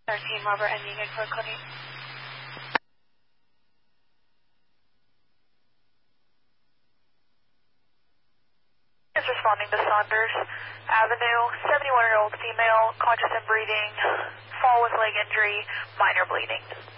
13 Robert and Union for Cody. Is responding to Saunders Avenue, 71-year-old female, conscious and breathing, fall with leg injury, minor bleeding.